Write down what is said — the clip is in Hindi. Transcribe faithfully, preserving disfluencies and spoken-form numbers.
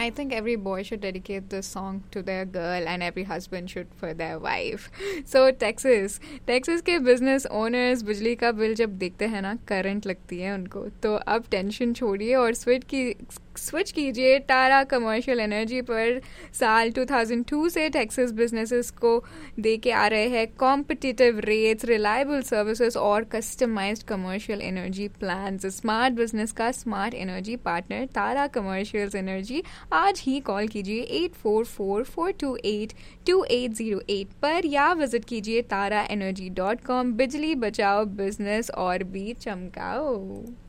I think every boy should dedicate this song to their girl and every husband should for their wife. So Texas, Texas के business owners बिजली का बिल जब देखते हैं ना, करंट लगती है उनको, तो अब टेंशन छोड़िए और स्विच की स्विच कीजिए टारा कमर्शियल एनर्जी पर। साल दो हज़ार दो से टेक्सास बिजनेसेस को दे के आ रहे हैं कॉम्पिटिटिव रेट्स, रिलायबल सर्विसेज और customised commercial energy plans. Smart business का स्मार्ट एनर्जी पार्टनर तारा कमर्शियल एनर्जी। आज ही कॉल कीजिए eight four four four to eight to eight zero eight पर या विजिट कीजिए तारा एनर्जी डॉट कॉम। बिजली बचाओ बिजनेस और भी चमकाओ।